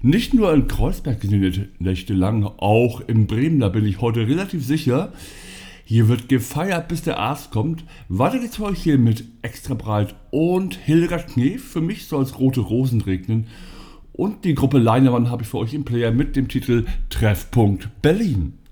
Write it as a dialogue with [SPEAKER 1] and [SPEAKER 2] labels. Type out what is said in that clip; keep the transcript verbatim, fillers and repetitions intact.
[SPEAKER 1] Nicht nur in Kreuzberg sind die Nächte lang, auch in Bremen, da bin ich heute relativ sicher. Hier wird gefeiert, bis der Arzt kommt. Weiter geht's für euch hier mit Extra Breit und Hildegard Knef. Für mich soll es rote Rosen regnen. Und die Gruppe Leinewand habe ich für euch im Player mit dem Titel Treffpunkt Berlin.